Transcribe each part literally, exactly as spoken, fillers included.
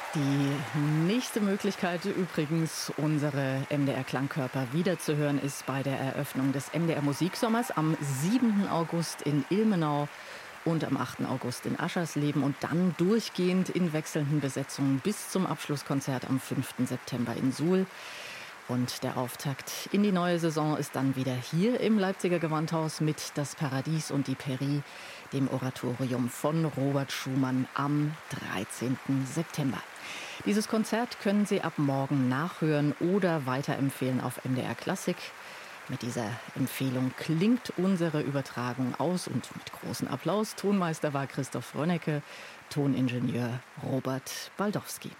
Die nächste Möglichkeit übrigens, unsere M D R-Klangkörper wiederzuhören, ist bei der Eröffnung des M D R-Musiksommers am siebten August in Ilmenau und am achten August in Aschersleben und dann durchgehend in wechselnden Besetzungen bis zum Abschlusskonzert am fünften September in Suhl. Und der Auftakt in die neue Saison ist dann wieder hier im Leipziger Gewandhaus mit Das Paradies und die Peri, dem Oratorium von Robert Schumann am dreizehnten September. Dieses Konzert können Sie ab morgen nachhören oder weiterempfehlen auf M D R Klassik. Mit dieser Empfehlung klingt unsere Übertragung aus und mit großem Applaus. Tonmeister war Christoph Rönnecke, Toningenieur Robert Baldowski.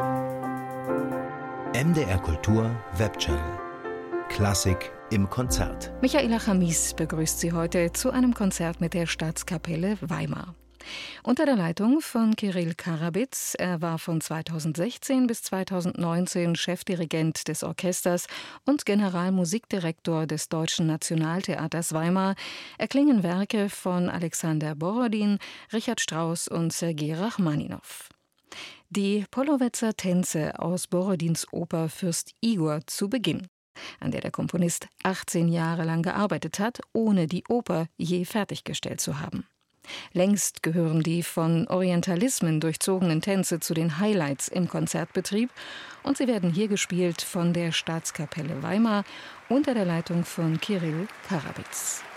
M D R Kultur Webchannel. Klassik im Konzert. Michaela Chamis begrüßt Sie heute zu einem Konzert mit der Staatskapelle Weimar. Unter der Leitung von Kirill Karabitz. Er war von zweitausendsechzehn bis zweitausendneunzehn Chefdirigent des Orchesters und Generalmusikdirektor des Deutschen Nationaltheaters Weimar. Erklingen Werke von Alexander Borodin, Richard Strauss und Sergei Rachmaninow. Die Pollowetzer Tänze aus Borodins Oper Fürst Igor zu Beginn, an der der Komponist achtzehn Jahre lang gearbeitet hat, ohne die Oper je fertiggestellt zu haben. Längst gehören die von Orientalismen durchzogenen Tänze zu den Highlights im Konzertbetrieb und sie werden hier gespielt von der Staatskapelle Weimar unter der Leitung von Kirill Karabitz.